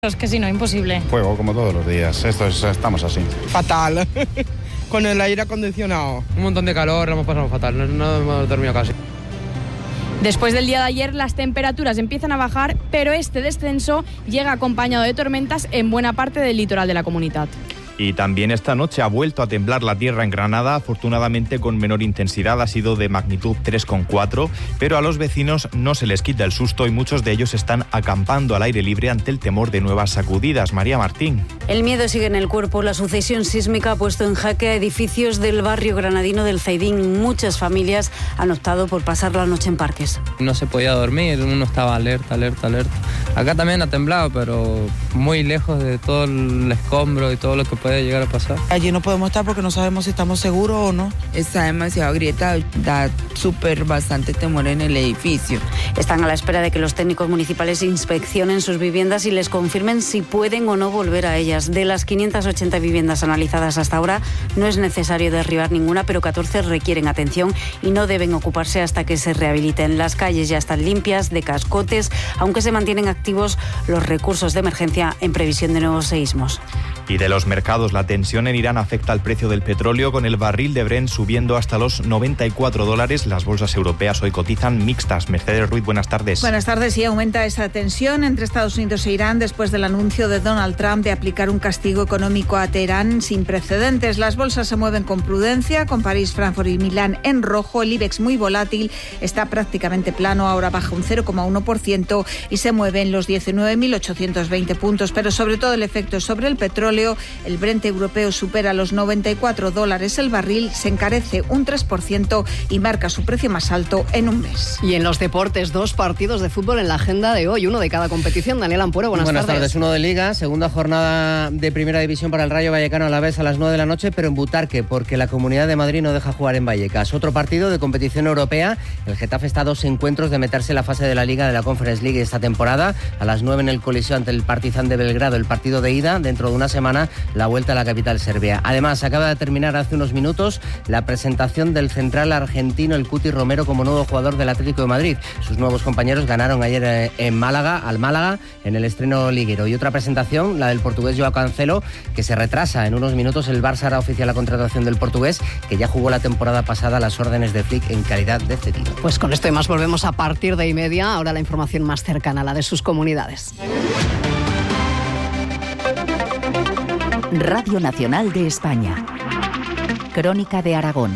Es que si no, imposible. Fuego como todos los días, estamos así. Fatal, con el aire acondicionado. Un montón de calor, lo hemos pasado fatal, no hemos dormido casi. Después del día de ayer las temperaturas empiezan a bajar, pero este descenso llega acompañado de tormentas en buena parte del litoral de la comunidad. Y también esta noche ha vuelto a temblar la tierra en Granada, afortunadamente con menor intensidad, ha sido de magnitud 3,4, pero a los vecinos no se les quita el susto y muchos de ellos están acampando al aire libre ante el temor de nuevas sacudidas. María Martín. El miedo sigue en el cuerpo. La sucesión sísmica ha puesto en jaque a edificios del barrio granadino del Zaidín. Muchas familias han optado por pasar la noche en parques. No se podía dormir, uno estaba alerta. Acá también ha temblado, pero muy lejos de todo el escombro y todo lo que puede llegar a pasar. Allí no podemos estar porque no sabemos si estamos seguros o no. Está demasiado grieta, da bastante temor en el edificio. Están a la espera de que los técnicos municipales inspeccionen sus viviendas y les confirmen si pueden o no volver a ellas. De las 580 viviendas analizadas hasta ahora, no es necesario derribar ninguna, pero 14 requieren atención y no deben ocuparse hasta que se rehabiliten. Las calles ya están limpias de cascotes, aunque se mantienen activos los recursos de emergencia en previsión de nuevos seísmos. Y de los mercados, la tensión en Irán afecta al precio del petróleo, con el barril de Brent subiendo hasta los $94. Las bolsas europeas hoy cotizan mixtas. Mercedes Ruiz, buenas tardes. Buenas tardes. Y aumenta esa tensión entre Estados Unidos e Irán después del anuncio de Donald Trump de aplicar un castigo económico a Teherán sin precedentes. Las bolsas se mueven con prudencia, con París, Frankfurt y Milán en rojo. El IBEX muy volátil, está prácticamente plano, ahora baja un 0,1% y se mueve en los 19.820 puntos. Pero sobre todo el efecto es sobre el petróleo. El Brent europeo supera los $94 el barril, se encarece un 3% y marca su precio más alto en un mes. Y en los deportes, 2 partidos de fútbol en la agenda de hoy, uno de cada competición. Daniel Ampuero, buenas tardes. Uno de Liga, segunda jornada de Primera División para el Rayo Vallecano Alavés a las 9 de la noche, pero en Butarque, porque la Comunidad de Madrid no deja jugar en Vallecas. Otro partido de competición europea, el Getafe está a 2 encuentros de meterse en la fase de la Liga de la Conference League esta temporada. A las 9 en el Coliseo ante el Partizan de Belgrado, el partido de ida, dentro de una semana la vuelta a la capital serbia. Además, acaba de terminar hace unos minutos la presentación del central argentino, el Cuti Romero, como nuevo jugador del Atlético de Madrid. Sus nuevos compañeros ganaron ayer en Málaga, en el estreno liguero. Y otra presentación, la del portugués Joao Cancelo, que se retrasa. En unos minutos el Barça hará oficial la contratación del portugués, que ya jugó la temporada pasada a las órdenes de Flick en calidad de cedido. Pues con esto y más volvemos a partir de 1:30. Ahora la información más cercana, la de sus comunidades. Radio Nacional de España. Crónica de Aragón.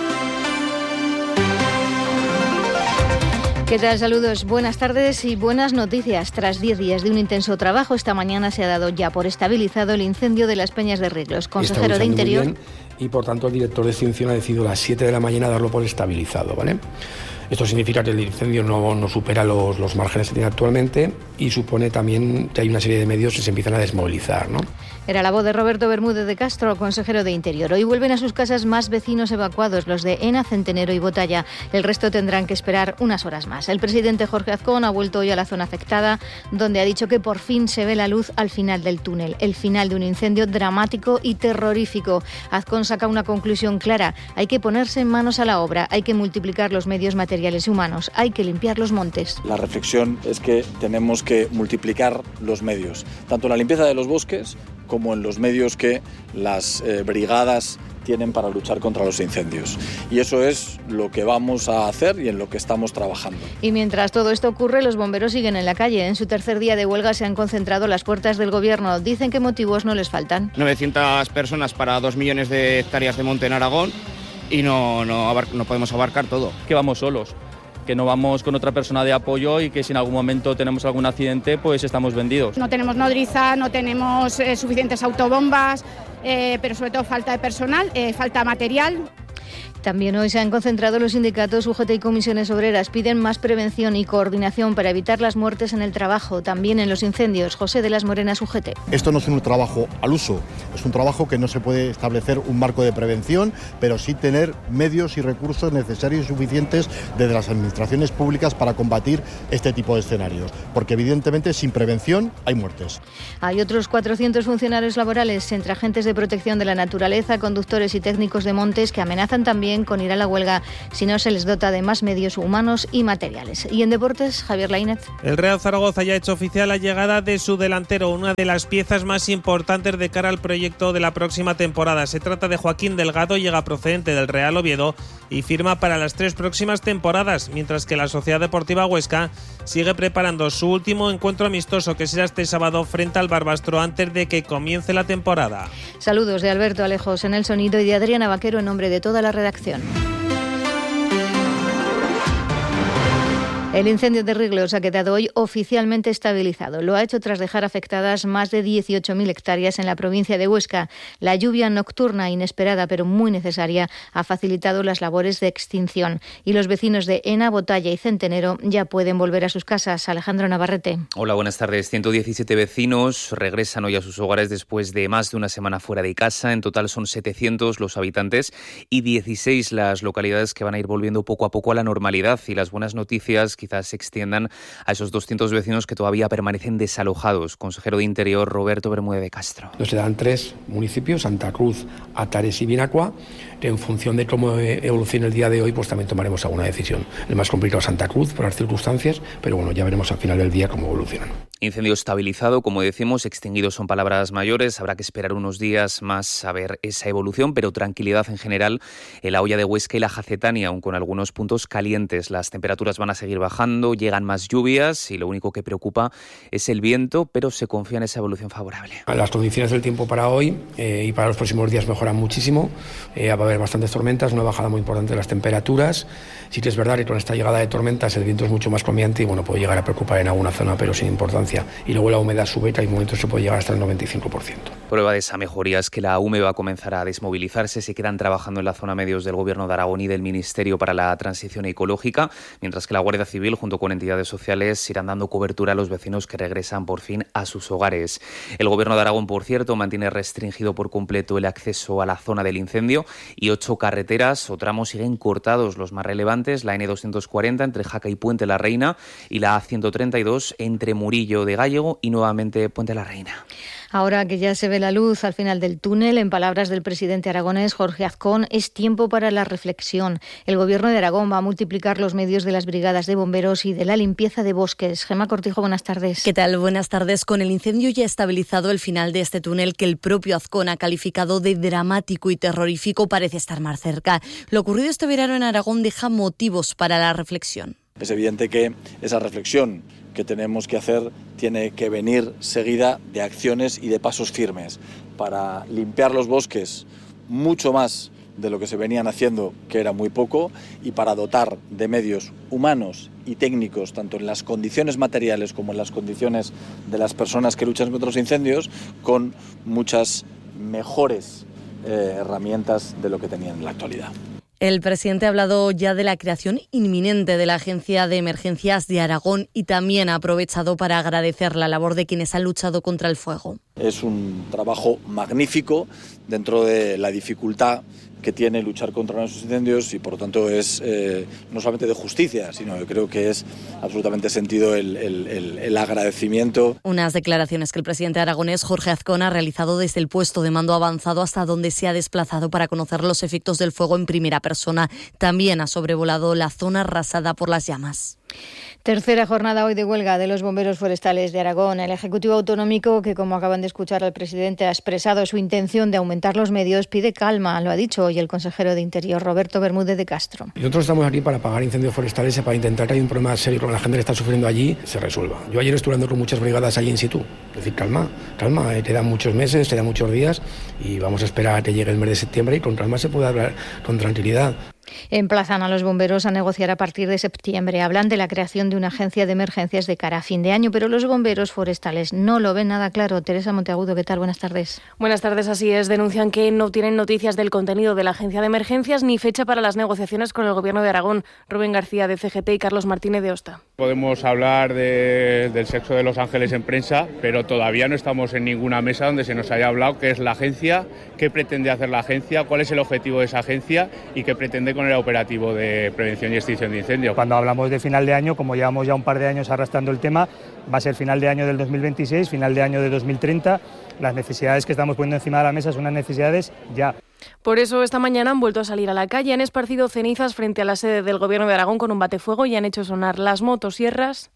¿Qué tal? Saludos, buenas tardes y buenas noticias. Tras 10 días de un intenso trabajo, esta mañana se ha dado ya por estabilizado el incendio de las Peñas de Riglos. Consejero de Interior. Y por tanto el director de extinción ha decidido a las 7 de la mañana darlo por estabilizado, ¿vale? Esto significa que el incendio no supera los márgenes que tiene actualmente y supone también que hay una serie de medios que se empiezan a desmovilizar, ¿no? Era la voz de Roberto Bermúdez de Castro, consejero de Interior. Hoy vuelven a sus casas más vecinos evacuados, los de Ena, Centenero y Botalla. El resto tendrán que esperar unas horas más. El presidente Jorge Azcón ha vuelto hoy a la zona afectada, donde ha dicho que por fin se ve la luz al final del túnel, el final de un incendio dramático y terrorífico. Azcón saca una conclusión clara: hay que ponerse manos a la obra, hay que multiplicar los medios materiales y humanos, hay que limpiar los montes. La reflexión es que tenemos que multiplicar los medios, tanto en la limpieza de los bosques como en los medios que las brigadas tienen para luchar contra los incendios. Y eso es lo que vamos a hacer y en lo que estamos trabajando. Y mientras todo esto ocurre, los bomberos siguen en la calle. En su tercer día de huelga se han concentrado a las puertas del Gobierno. Dicen que motivos no les faltan. 900 personas para 2 millones de hectáreas de monte en Aragón y no podemos abarcar todo. Que vamos solos, que no vamos con otra persona de apoyo y que si en algún momento tenemos algún accidente, pues estamos vendidos. No tenemos nodriza, no tenemos suficientes autobombas, pero sobre todo falta de personal, falta material. También hoy se han concentrado los sindicatos UGT y comisiones obreras. Piden más prevención y coordinación para evitar las muertes en el trabajo, también en los incendios. José de las Morenas, UGT. Esto no es un trabajo al uso, es un trabajo que no se puede establecer un marco de prevención, pero sí tener medios y recursos necesarios y suficientes desde las administraciones públicas para combatir este tipo de escenarios, porque evidentemente sin prevención hay muertes. Hay otros 400 funcionarios laborales, entre agentes de protección de la naturaleza, conductores y técnicos de montes, que amenazan también también con ir a la huelga si no se les dota de más medios humanos y materiales. Y en deportes, Javier Lainez. El Real Zaragoza ya ha hecho oficial la llegada de su delantero, una de las piezas más importantes de cara al proyecto de la próxima temporada. Se trata de Joaquín Delgado, llega procedente del Real Oviedo y firma para las 3 próximas temporadas, mientras que la Sociedad Deportiva Huesca sigue preparando su último encuentro amistoso, que será este sábado frente al Barbastro antes de que comience la temporada. Saludos de Alberto Alejos en el sonido y de Adriana Vaquero en nombre de toda la redacción. El incendio de Riglos ha quedado hoy oficialmente estabilizado. Lo ha hecho tras dejar afectadas más de 18.000 hectáreas en la provincia de Huesca. La lluvia nocturna, inesperada pero muy necesaria, ha facilitado las labores de extinción. Y los vecinos de Ena, Botalla y Centenero ya pueden volver a sus casas. Alejandro Navarrete. Hola, buenas tardes. 117 vecinos regresan hoy a sus hogares después de más de una semana fuera de casa. En total son 700 los habitantes y 16 las localidades que van a ir volviendo poco a poco a la normalidad. Y las buenas noticias quizás se extiendan a esos 200 vecinos que todavía permanecen desalojados. Consejero de Interior, Roberto Bermúdez de Castro. Nos quedan 3 municipios, Santa Cruz, Atares y Binacua. En función de cómo evolucione el día de hoy, pues también tomaremos alguna decisión. El más complicado es Santa Cruz, por las circunstancias, pero bueno, ya veremos al final del día cómo evolucionan. Incendio estabilizado, como decimos, extinguido son palabras mayores. Habrá que esperar unos días más a ver esa evolución, pero tranquilidad en general en la Hoya de Huesca y la Jacetania, aun con algunos puntos calientes. Las temperaturas van a seguir bajando, llegan más lluvias y lo único que preocupa es el viento, pero se confía en esa evolución favorable. Las condiciones del tiempo para hoy y para los próximos días mejoran muchísimo. Va a haber bastantes tormentas, una bajada muy importante de las temperaturas. Sí que es verdad que con esta llegada de tormentas el viento es mucho más cambiante y bueno, puede llegar a preocupar en alguna zona, pero sin importancia. Y luego la humedad sube, que hay momentos que puede llegar hasta el 95%. Prueba de esa mejoría es que la UME va a comenzar a desmovilizarse. Se quedan trabajando en la zona medios del Gobierno de Aragón y del Ministerio para la Transición Ecológica, mientras que la Guardia Civil, junto con entidades sociales, irán dando cobertura a los vecinos que regresan por fin a sus hogares. El Gobierno de Aragón, por cierto, mantiene restringido por completo el acceso a la zona del incendio y 8 carreteras o tramos siguen cortados. Los más relevantes, la N240 entre Jaca y Puente la Reina y la A132 entre Murillo de Gállego y nuevamente Puente la Reina. Ahora que ya se ve la luz al final del túnel, en palabras del presidente aragonés Jorge Azcón, es tiempo para la reflexión. El Gobierno de Aragón va a multiplicar los medios de las brigadas de bomberos y de la limpieza de bosques. Gemma Cortijo, buenas tardes. ¿Qué tal? Buenas tardes. Con el incendio ya estabilizado, el final de este túnel que el propio Azcón ha calificado de dramático y terrorífico parece estar más cerca. Lo ocurrido este verano en Aragón deja motivos para la reflexión. Es evidente que esa reflexión que tenemos que hacer tiene que venir seguida de acciones y de pasos firmes para limpiar los bosques mucho más de lo que se venían haciendo, que era muy poco, y para dotar de medios humanos y técnicos, tanto en las condiciones materiales como en las condiciones de las personas que luchan contra los incendios, con muchas mejores herramientas de lo que tenían en la actualidad. El presidente ha hablado ya de la creación inminente de la Agencia de Emergencias de Aragón y también ha aprovechado para agradecer la labor de quienes han luchado contra el fuego. Es un trabajo magnífico dentro de la dificultad que tiene luchar contra nuestros incendios y por lo tanto es no solamente de justicia, sino que creo que es absolutamente sentido el agradecimiento. Unas declaraciones que el presidente aragonés Jorge Azcón ha realizado desde el puesto de mando avanzado hasta donde se ha desplazado para conocer los efectos del fuego en primera persona. También ha sobrevolado la zona arrasada por las llamas. Tercera jornada hoy de huelga de los bomberos forestales de Aragón. El Ejecutivo Autonómico, que como acaban de escuchar al presidente, ha expresado su intención de aumentar los medios, pide calma. Lo ha dicho hoy el consejero de Interior, Roberto Bermúdez de Castro. Nosotros estamos aquí para apagar incendios forestales y para intentar que hay un problema serio con la gente que está sufriendo allí, se resuelva. Yo ayer estuve hablando con muchas brigadas allí in situ. Es decir, calma, quedan muchos meses, quedan muchos días y vamos a esperar a que llegue el mes de septiembre y con calma se puede hablar con tranquilidad. Emplazan a los bomberos a negociar a partir de septiembre. Hablan de la creación de una agencia de emergencias de cara a fin de año, pero los bomberos forestales no lo ven nada claro. Teresa Monteagudo, ¿qué tal? Buenas tardes. Buenas tardes, así es. Denuncian que no tienen noticias del contenido de la agencia de emergencias ni fecha para las negociaciones con el Gobierno de Aragón. Rubén García de CGT y Carlos Martínez de Osta. Podemos hablar del sexo de los ángeles en prensa, pero todavía no estamos en ninguna mesa donde se nos haya hablado qué es la agencia, qué pretende hacer la agencia, cuál es el objetivo de esa agencia y qué pretende con el operativo de prevención y extinción de incendios. Cuando hablamos de final de año, como llevamos ya un par de años arrastrando el tema, va a ser final de año del 2026, final de año de 2030. Las necesidades que estamos poniendo encima de la mesa son unas necesidades ya. Por eso esta mañana han vuelto a salir a la calle, han esparcido cenizas frente a la sede del Gobierno de Aragón con un batefuego y han hecho sonar las motosierras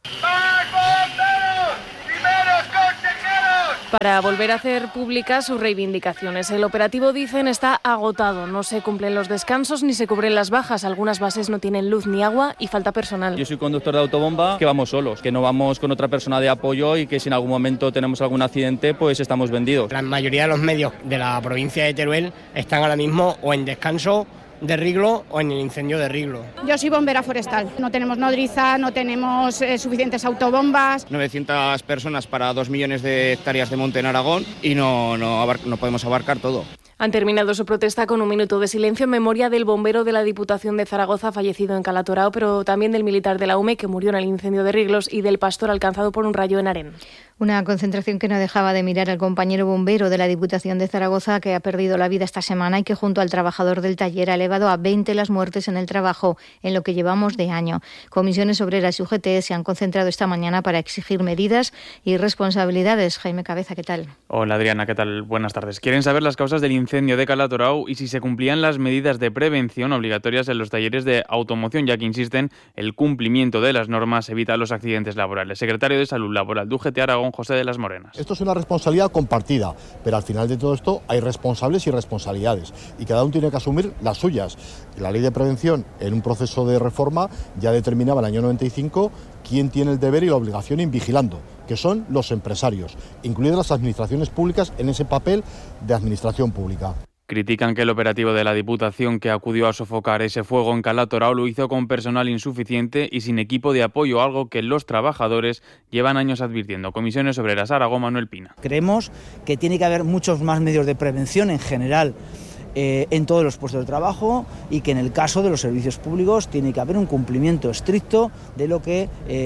para volver a hacer públicas sus reivindicaciones. El operativo, dicen, está agotado. No se cumplen los descansos ni se cubren las bajas. Algunas bases no tienen luz ni agua y falta personal. Yo soy conductor de autobomba, que vamos solos, que no vamos con otra persona de apoyo y que si en algún momento tenemos algún accidente, pues estamos vendidos. La mayoría de los medios de la provincia de Teruel están ahora mismo o en descanso de Riglo o en el incendio de Riglo. Yo soy bombera forestal. No tenemos nodriza, no tenemos suficientes autobombas. 900 personas para 2 millones de hectáreas de monte en Aragón y no podemos abarcar todo. Han terminado su protesta con un minuto de silencio en memoria del bombero de la Diputación de Zaragoza fallecido en Calatorao, pero también del militar de la UME que murió en el incendio de Riglos y del pastor alcanzado por un rayo en Aren. Una concentración que no dejaba de mirar al compañero bombero de la Diputación de Zaragoza que ha perdido la vida esta semana y que junto al trabajador del taller ha elevado a 20 las muertes en el trabajo en lo que llevamos de año. Comisiones obreras y UGT se han concentrado esta mañana para exigir medidas y responsabilidades. Jaime Cabeza, ¿qué tal? Hola Adriana, ¿qué tal? Buenas tardes. Quieren saber las causas del incendio de Calatorao y si se cumplían las medidas de prevención obligatorias en los talleres de automoción, ya que insisten, el cumplimiento de las normas evita los accidentes laborales. Secretario de Salud Laboral de UGT Aragón, José de las Morenas. Esto es una responsabilidad compartida, pero al final de todo esto hay responsables y responsabilidades y cada uno tiene que asumir las suyas. La ley de prevención en un proceso de reforma ya determinaba en el año 95 quién tiene el deber y la obligación en vigilando, que son los empresarios, incluidas las administraciones públicas en ese papel de administración pública. Critican que el operativo de la Diputación que acudió a sofocar ese fuego en Calatorao lo hizo con personal insuficiente y sin equipo de apoyo, algo que los trabajadores llevan años advirtiendo. Comisiones Obreras Aragón, Manuel Pina. Creemos que tiene que haber muchos más medios de prevención en general en todos los puestos de trabajo y que en el caso de los servicios públicos tiene que haber un cumplimiento estricto de lo que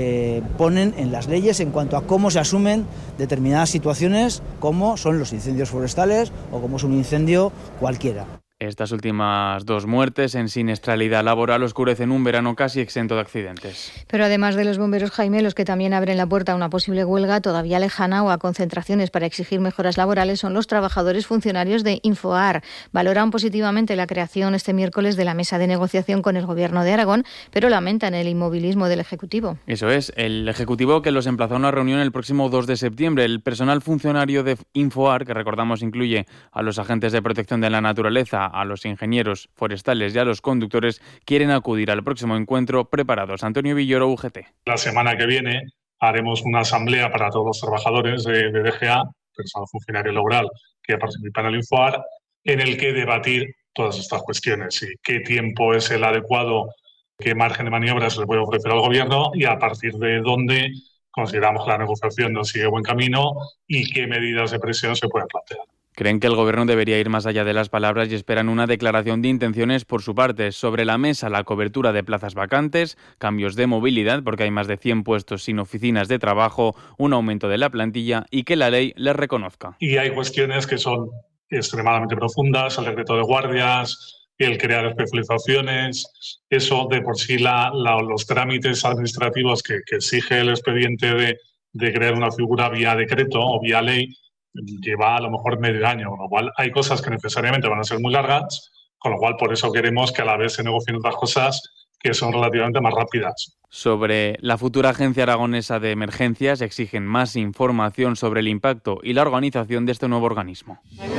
ponen en las leyes en cuanto a cómo se asumen determinadas situaciones como son los incendios forestales o como es un incendio cualquiera. Estas últimas 2 muertes en siniestralidad laboral oscurecen un verano casi exento de accidentes. Pero además de los bomberos, Jaime, los que también abren la puerta a una posible huelga todavía lejana o a concentraciones para exigir mejoras laborales son los trabajadores funcionarios de Infoar. Valoran positivamente la creación este miércoles de la mesa de negociación con el Gobierno de Aragón, pero lamentan el inmovilismo del Ejecutivo. Eso es, el Ejecutivo que los emplazó a una reunión el próximo 2 de septiembre. El personal funcionario de Infoar, que recordamos incluye a los agentes de protección de la naturaleza, a los ingenieros forestales y a los conductores, quieren acudir al próximo encuentro preparados. Antonio Villoro, UGT. La semana que viene haremos una asamblea para todos los trabajadores de DGA, personal funcionario laboral, que participan en el Infoar, en el que debatir todas estas cuestiones y qué tiempo es el adecuado, qué margen de maniobra se le puede ofrecer al Gobierno y a partir de dónde consideramos que la negociación no sigue buen camino y qué medidas de presión se pueden plantear. Creen que el Gobierno debería ir más allá de las palabras y esperan una declaración de intenciones por su parte. Sobre la mesa, la cobertura de plazas vacantes, cambios de movilidad, porque hay más de 100 puestos sin oficinas de trabajo, un aumento de la plantilla y que la ley les reconozca. Y hay cuestiones que son extremadamente profundas, el decreto de guardias, el crear especializaciones, eso de por sí los trámites administrativos que exige el expediente de crear una figura vía decreto o vía ley, lleva a lo mejor medio año, con lo cual hay cosas que necesariamente van a ser muy largas, con lo cual por eso queremos que a la vez se negocien otras cosas que son relativamente más rápidas. Sobre la futura Agencia Aragonesa de Emergencias exigen más información sobre el impacto y la organización de este nuevo organismo.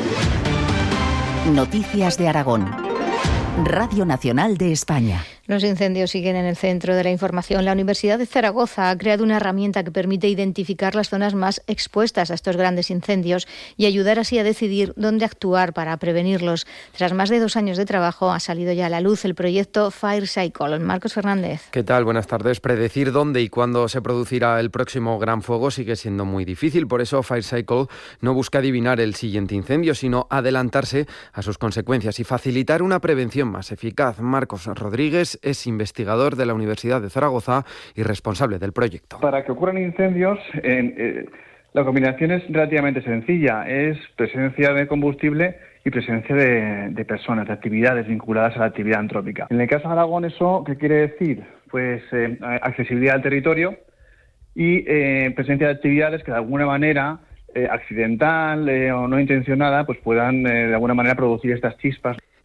Noticias de Aragón. Radio Nacional de España. Los incendios siguen en el centro de la información. La Universidad de Zaragoza ha creado una herramienta que permite identificar las zonas más expuestas a estos grandes incendios y ayudar así a decidir dónde actuar para prevenirlos. Tras más de 2 años de trabajo, ha salido ya a la luz el proyecto Fire Cycle. Marcos Fernández. ¿Qué tal? Buenas tardes. Predecir dónde y cuándo se producirá el próximo gran fuego sigue siendo muy difícil. Por eso Fire Cycle no busca adivinar el siguiente incendio, sino adelantarse a sus consecuencias y facilitar una prevención más eficaz. Marcos Rodríguez es investigador de la Universidad de Zaragoza y responsable del proyecto. Para que ocurran incendios, la combinación es relativamente sencilla. Es presencia de combustible y presencia de personas, de actividades vinculadas a la actividad antrópica. En el caso de Aragón, ¿eso qué quiere decir? Pues accesibilidad al territorio y presencia de actividades que de alguna manera accidental o no intencionada pues puedan de alguna manera producir estas chispas.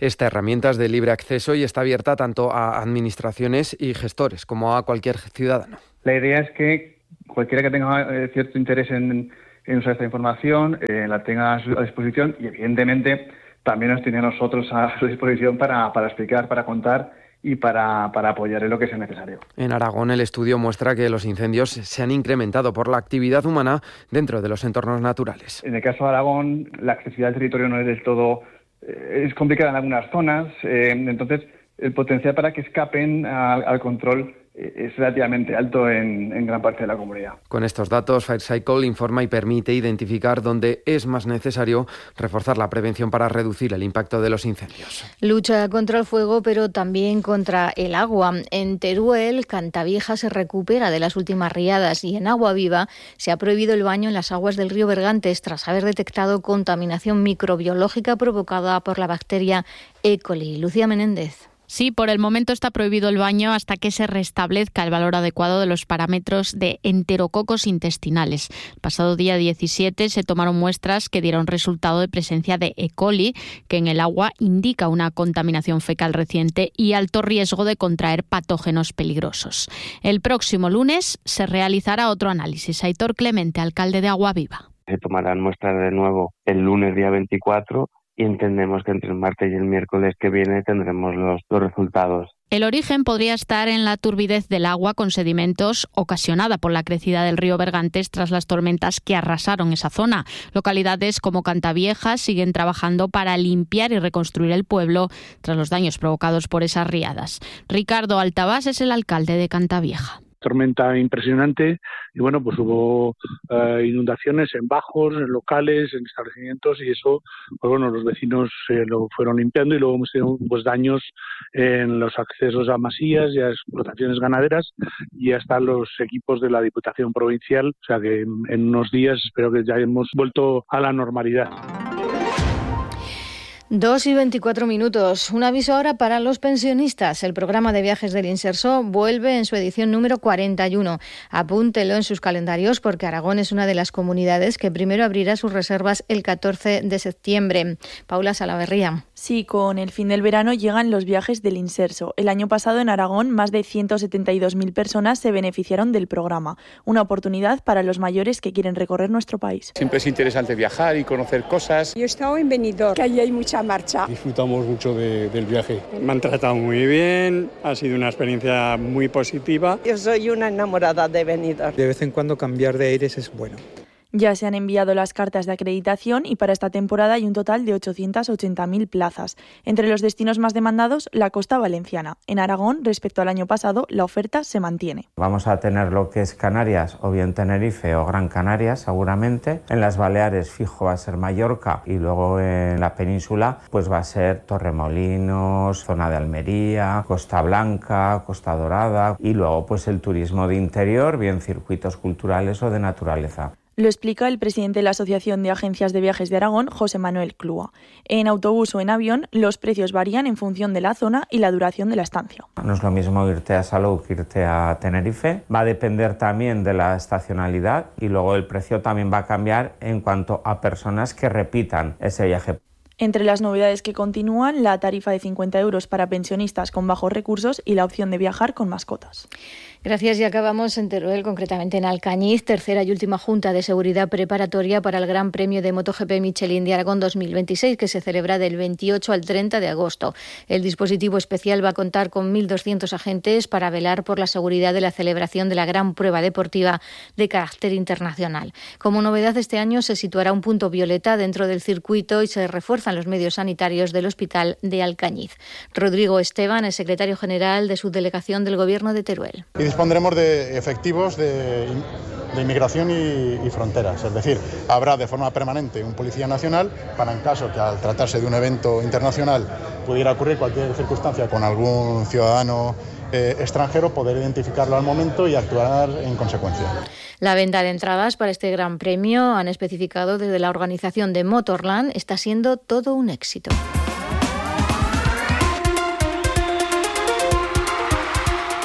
Esta herramienta es de libre acceso y está abierta tanto a administraciones y gestores como a cualquier ciudadano. La idea es que cualquiera que tenga cierto interés en usar esta información la tenga a disposición y, evidentemente, también nos tiene a nosotros a su disposición para explicar, para contar y para apoyar en lo que sea necesario. En Aragón, el estudio muestra que los incendios se han incrementado por la actividad humana dentro de los entornos naturales. En el caso de Aragón, la accesibilidad al territorio no es del todo... es complicada en algunas zonas, entonces el potencial para que escapen al control es relativamente alto en gran parte de la comunidad. Con estos datos, FireCycle informa y permite identificar dónde es más necesario reforzar la prevención para reducir el impacto de los incendios. Lucha contra el fuego, pero también contra el agua. En Teruel, Cantavieja se recupera de las últimas riadas y en Agua Viva se ha prohibido el baño en las aguas del río Bergantes tras haber detectado contaminación microbiológica provocada por la bacteria E. coli. Lucía Menéndez. Sí, por el momento está prohibido el baño hasta que se restablezca el valor adecuado de los parámetros de enterococos intestinales. El pasado día 17 se tomaron muestras que dieron resultado de presencia de E. coli, que en el agua indica una contaminación fecal reciente y alto riesgo de contraer patógenos peligrosos. El próximo lunes se realizará otro análisis. Aitor Clemente, alcalde de Agua Viva. Se tomarán muestras de nuevo el lunes día 24. Y entendemos que entre el martes y el miércoles que viene tendremos los resultados. El origen podría estar en la turbidez del agua con sedimentos ocasionada por la crecida del río Bergantes tras las tormentas que arrasaron esa zona. Localidades como Cantavieja siguen trabajando para limpiar y reconstruir el pueblo tras los daños provocados por esas riadas. Ricardo Altabás es el alcalde de Cantavieja. Tormenta impresionante y bueno, pues hubo inundaciones en bajos, en locales, en establecimientos y eso, pues bueno, los vecinos lo fueron limpiando y luego hemos tenido pues daños en los accesos a masías y a explotaciones ganaderas y hasta los equipos de la Diputación Provincial, o sea que en unos días espero que ya hemos vuelto a la normalidad. 2:24. Un aviso ahora para los pensionistas. El programa de viajes del Inserso vuelve en su edición número 41. Apúntelo en sus calendarios porque Aragón es una de las comunidades que primero abrirá sus reservas el 14 de septiembre. Paula Salaverría. Sí, con el fin del verano llegan los viajes del Inserso. El año pasado en Aragón más de 172.000 personas se beneficiaron del programa. Una oportunidad para los mayores que quieren recorrer nuestro país. Siempre es interesante viajar y conocer cosas. Yo he estado en Benidorm, que allí hay mucha marcha. Disfrutamos mucho del viaje. Me han tratado muy bien, ha sido una experiencia muy positiva. Yo soy una enamorada de Benidorm. De vez en cuando cambiar de aires es bueno. Ya se han enviado las cartas de acreditación y para esta temporada hay un total de 880.000 plazas. Entre los destinos más demandados, la costa valenciana. En Aragón, respecto al año pasado, la oferta se mantiene. Vamos a tener lo que es Canarias, o bien Tenerife o Gran Canaria, seguramente. En las Baleares, fijo, va a ser Mallorca y luego en la península pues va a ser Torremolinos, zona de Almería, Costa Blanca, Costa Dorada y luego pues el turismo de interior, bien circuitos culturales o de naturaleza. Lo explica el presidente de la Asociación de Agencias de Viajes de Aragón, José Manuel Clúa. En autobús o en avión, los precios varían en función de la zona y la duración de la estancia. No es lo mismo irte a Salou que irte a Tenerife. Va a depender también de la estacionalidad y luego el precio también va a cambiar en cuanto a personas que repitan ese viaje. Entre las novedades que continúan, la tarifa de 50 euros para pensionistas con bajos recursos y la opción de viajar con mascotas. Gracias, y acabamos en Teruel, concretamente en Alcañiz, tercera y última junta de seguridad preparatoria para el Gran Premio de MotoGP Michelin de Aragón 2026, que se celebra del 28 al 30 de agosto. El dispositivo especial va a contar con 1.200 agentes para velar por la seguridad de la celebración de la gran prueba deportiva de carácter internacional. Como novedad, este año se situará un punto violeta dentro del circuito y se refuerzan los medios sanitarios del Hospital de Alcañiz. Rodrigo Esteban es secretario general de Subdelegación del Gobierno de Teruel. Dispondremos de efectivos de inmigración y fronteras, es decir, habrá de forma permanente un policía nacional para, en caso que al tratarse de un evento internacional pudiera ocurrir cualquier circunstancia con algún ciudadano extranjero, poder identificarlo al momento y actuar en consecuencia. La venta de entradas para este Gran Premio, han especificado desde la organización de Motorland, está siendo todo un éxito.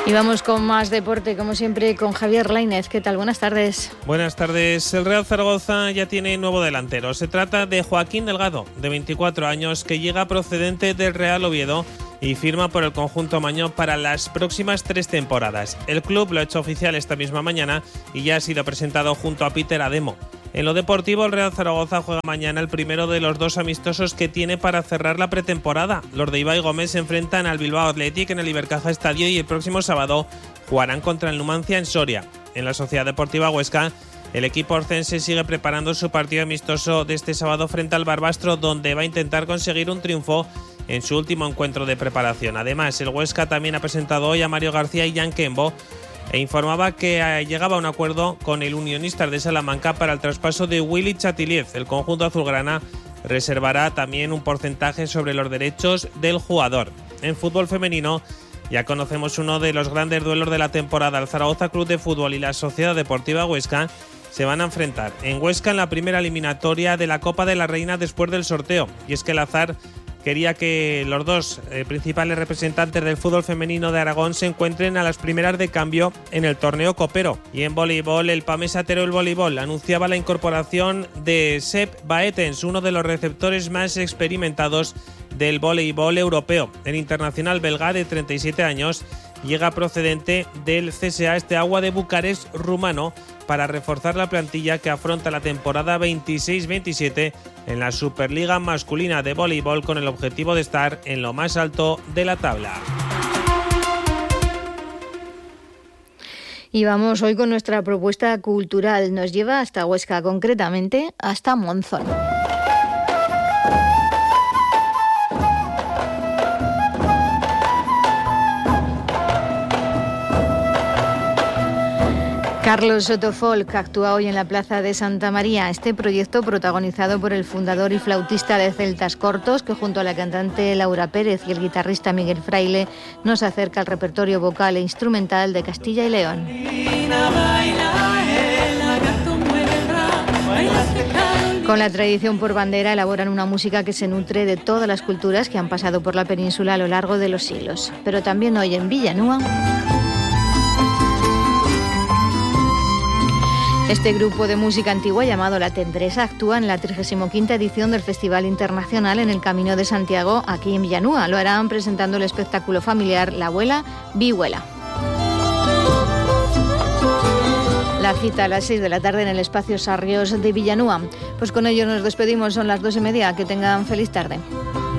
Y vamos con más deporte, como siempre, con Javier Lainez. ¿Qué tal? Buenas tardes. Buenas tardes. El Real Zaragoza ya tiene nuevo delantero. Se trata de Joaquín Delgado, de 24 años, que llega procedente del Real Oviedo y firma por el conjunto maño para las próximas 3 temporadas. El club lo ha hecho oficial esta misma mañana y ya ha sido presentado junto a Peter Ademo. En lo deportivo, el Real Zaragoza juega mañana el primero de los 2 amistosos que tiene para cerrar la pretemporada. Los de Ibai Gómez se enfrentan al Bilbao Athletic en el Ibercaja Estadio y el próximo sábado jugarán contra el Numancia en Soria. En la Sociedad Deportiva Huesca, el equipo orcense sigue preparando su partido amistoso de este sábado frente al Barbastro, donde va a intentar conseguir un triunfo en su último encuentro de preparación. Además, el Huesca también ha presentado hoy a Mario García y Jan Kembo e informaba que llegaba a un acuerdo con el Unionistas de Salamanca para el traspaso de Willy Chatiliez. El conjunto azulgrana reservará también un porcentaje sobre los derechos del jugador. En fútbol femenino ya conocemos uno de los grandes duelos de la temporada. El Zaragoza Club de Fútbol y la Sociedad Deportiva Huesca se van a enfrentar en Huesca en la primera eliminatoria de la Copa de la Reina después del sorteo. Y es que el azar quería que los 2 principales representantes del fútbol femenino de Aragón se encuentren a las primeras de cambio en el torneo copero. Y en voleibol, el Pamesa Teruel Voleibol anunciaba la incorporación de Sepp Baetens, uno de los receptores más experimentados del voleibol europeo. El internacional belga de 37 años llega procedente del CSA Steaua de Bucarest rumano para reforzar la plantilla que afronta la temporada 26-27 en la Superliga masculina de voleibol, con el objetivo de estar en lo más alto de la tabla. Y vamos hoy con nuestra propuesta cultural. Nos lleva hasta Huesca, concretamente hasta Monzón. Carlos Soto Folk actúa hoy en la Plaza de Santa María. Este proyecto, protagonizado por el fundador y flautista de Celtas Cortos, que junto a la cantante Laura Pérez y el guitarrista Miguel Fraile, nos acerca al repertorio vocal e instrumental de Castilla y León. Con la tradición por bandera elaboran una música que se nutre de todas las culturas que han pasado por la península a lo largo de los siglos. Pero también hoy en Villanúa, este grupo de música antigua llamado La Tendresa actúa en la 35ª edición del Festival Internacional en el Camino de Santiago, aquí en Villanúa. Lo harán presentando el espectáculo familiar La Abuela Vihuela. La cita a las 6 de la tarde en el Espacio Sarriós de Villanúa. Pues con ello nos despedimos, son las 2:30. Que tengan feliz tarde.